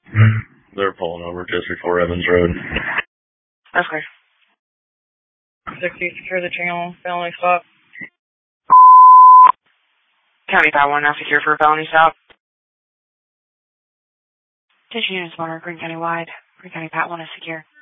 They're pulling over just before Evans Road. Okay. 60, secure the channel, felony stop. County 5-1 now secure for a felony stop. Attention units, Monterey, Greene County wide. Greene County Pat 1 is secure.